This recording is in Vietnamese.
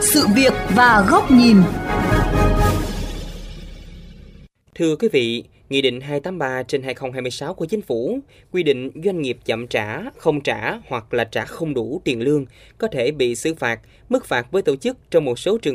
sự việc và góc nhìn. Thưa quý vị, Nghị định 283/2026 của Chính phủ quy định doanh nghiệp chậm trả, không trả hoặc là trả không đủ tiền lương có thể bị xử phạt. Mức phạt với tổ chức trong một số trường